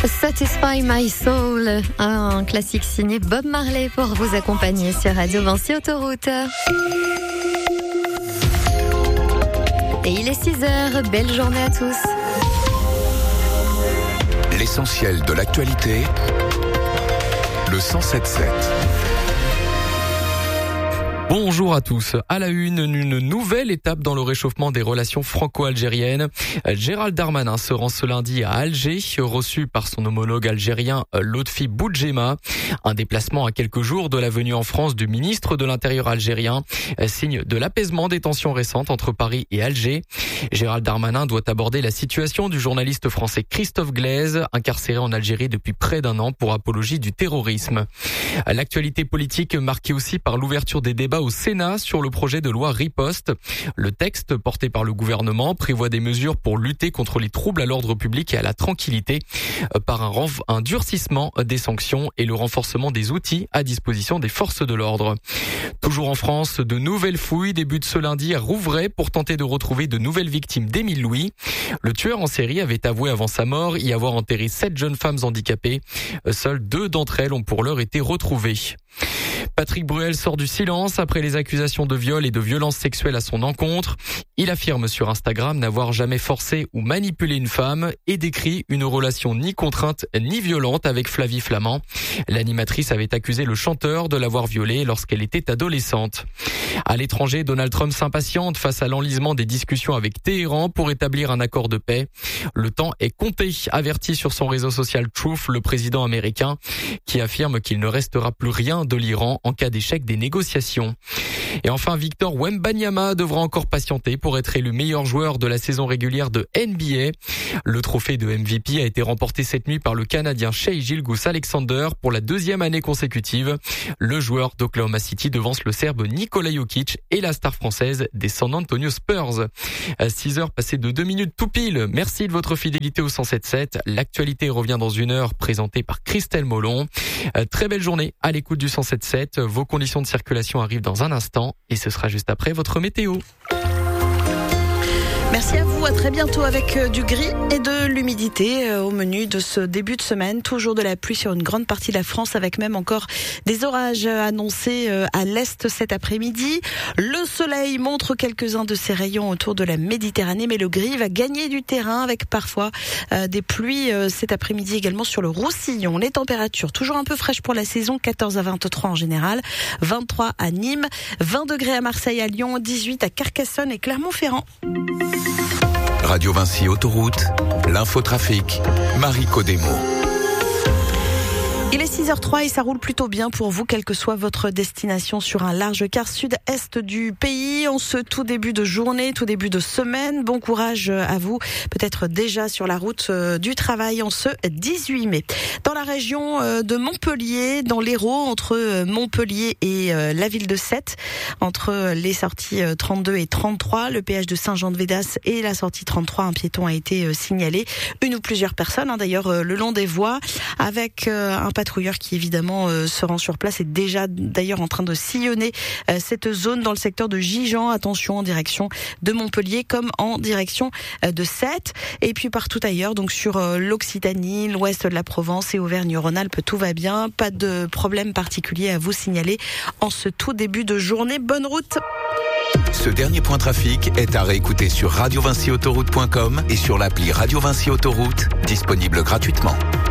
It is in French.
Satisfy My Soul, un classique signé Bob Marley pour vous accompagner sur Radio Vinci Autoroute. Et il est 6h, belle journée à tous. L'essentiel de l'actualité, le 107.7. Bonjour à tous. À la une nouvelle étape dans le réchauffement des relations franco-algériennes. Gérald Darmanin se rend ce lundi à Alger, reçu par son homologue algérien Lotfi Boudjema. Un déplacement à quelques jours de la venue en France du ministre de l'Intérieur algérien, signe de l'apaisement des tensions récentes entre Paris et Alger. Gérald Darmanin doit aborder la situation du journaliste français Christophe Glaise, incarcéré en Algérie depuis près d'un an pour apologie du terrorisme. L'actualité politique marquée aussi par l'ouverture des débats au Sénat sur le projet de loi Riposte. Le texte porté par le gouvernement prévoit des mesures pour lutter contre les troubles à l'ordre public et à la tranquillité par un durcissement des sanctions et le renforcement des outils à disposition des forces de l'ordre. Toujours en France, de nouvelles fouilles débutent ce lundi à Rouvray pour tenter de retrouver de nouvelles victimes d'Émile Louis. Le tueur en série avait avoué avant sa mort y avoir enterré 7 jeunes femmes handicapées. Seules 2 d'entre elles ont pour l'heure été retrouvées. Patrick Bruel sort du silence après les accusations de viol et de violence sexuelle à son encontre. Il affirme sur Instagram n'avoir jamais forcé ou manipulé une femme et décrit une relation ni contrainte ni violente avec Flavie Flamand. L'animatrice avait accusé le chanteur de l'avoir violée lorsqu'elle était adolescente. À l'étranger, Donald Trump s'impatiente face à l'enlisement des discussions avec Téhéran pour établir un accord de paix. Le temps est compté, avertit sur son réseau social Truth le président américain, qui affirme qu'il ne restera plus rien de l'Iran en cas d'échec des négociations. Et enfin, Victor Wembanyama devra encore patienter pour être élu meilleur joueur de la saison régulière de NBA. Le trophée de MVP a été remporté cette nuit par le Canadien Shai Gilgeous-Alexander pour la 2e année consécutive. Le joueur d'Oklahoma City devance le Serbe Nikola Jokic et la star française des San Antonio Spurs. 6h passées de 2 minutes tout pile. Merci de votre fidélité au 107.7. L'actualité revient dans 1 heure, présentée par Christelle Molon. Très belle journée à l'écoute du 107.7. Vos conditions de circulation arrivent dans un instant et ce sera juste après votre météo. Merci à vous, à très bientôt avec du gris et de l'humidité au menu de ce début de semaine. Toujours de la pluie sur une grande partie de la France avec même encore des orages annoncés à l'est cet après-midi. Le soleil montre quelques-uns de ses rayons autour de la Méditerranée, mais le gris va gagner du terrain avec parfois des pluies cet après-midi également sur le Roussillon. Les températures toujours un peu fraîches pour la saison, 14 à 23 en général, 23 à Nîmes, 20 degrés à Marseille, à Lyon, 18 à Carcassonne et Clermont-Ferrand. Radio Vinci Autoroute, l'infotrafic, Marie Codemo. Il est 6h03 et ça roule plutôt bien pour vous, quelle que soit votre destination sur un large quart sud-est du pays. En ce tout début de journée, tout début de semaine, bon courage à vous, peut-être déjà sur la route du travail en ce 18 mai. Dans la région de Montpellier, dans l'Hérault, entre Montpellier et la ville de Sète, entre les sorties 32 et 33, le péage de Saint-Jean-de-Védas et la sortie 33, un piéton a été signalé. Une ou plusieurs personnes, d'ailleurs, le long des voies, avec un patrouilleur qui évidemment se rend sur place et déjà d'ailleurs en train de sillonner cette zone dans le secteur de Gijan. Attention en direction de Montpellier comme en direction de Sète. Et puis partout ailleurs, donc sur l'Occitanie, l'ouest de la Provence et Auvergne-Rhône-Alpes, tout va bien. Pas de problème particulier à vous signaler en ce tout début de journée. Bonne route. Ce dernier point trafic est à réécouter sur radiovinciautoroute.com et sur l'appli Radio Vinci Autoroute, disponible gratuitement.